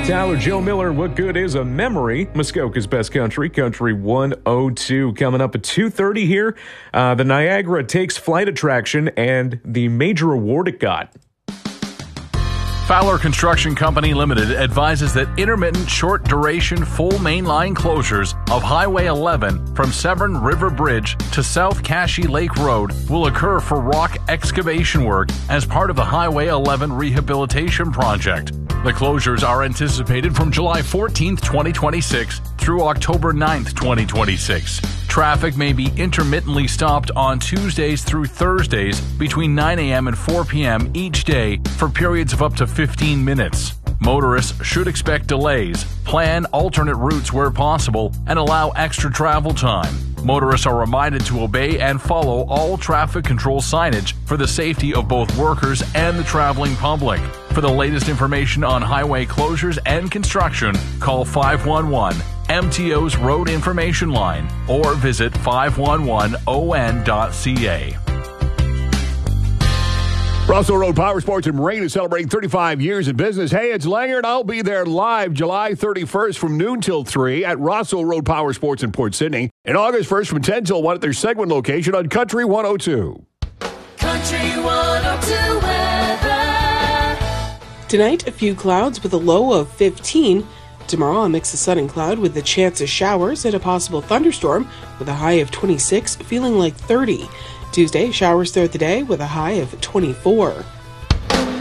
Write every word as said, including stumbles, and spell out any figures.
Tyler, Joe Miller, what good is a memory? Muskoka's Best Country, Country one oh two, coming up at two thirty here. Uh, the Niagara Takes Flight attraction and the major award it got. Fowler Construction Company Limited advises that intermittent short-duration full mainline closures of Highway eleven from Severn River Bridge to South Cashie Lake Road will occur for rock excavation work as part of the Highway eleven rehabilitation project. The closures are anticipated from July fourteenth, twenty twenty-six through October ninth, twenty twenty-six. Traffic may be intermittently stopped on Tuesdays through Thursdays between nine a.m. and four p.m. each day for periods of up to fifteen minutes. Motorists should expect delays, plan alternate routes where possible, and allow extra travel time. Motorists are reminded to obey and follow all traffic control signage for the safety of both workers and the traveling public. For the latest information on highway closures and construction, call five one one M T O's Road Information Line or visit five one one O N dot C A. Russell Road Power Sports and Marine is celebrating thirty-five years in business. Hey, it's Langer, and I'll be there live July thirty-first from noon till three at Russell Road Power Sports in Port Sydney, and August first from ten till one at their Seguin location on Country one oh two. Country one oh two weather. Tonight, a few clouds with a low of fifteen. Tomorrow, a mix of sun and cloud with the chance of showers and a possible thunderstorm with a high of twenty-six, feeling like thirty. Tuesday, showers throughout the day with a high of twenty-four.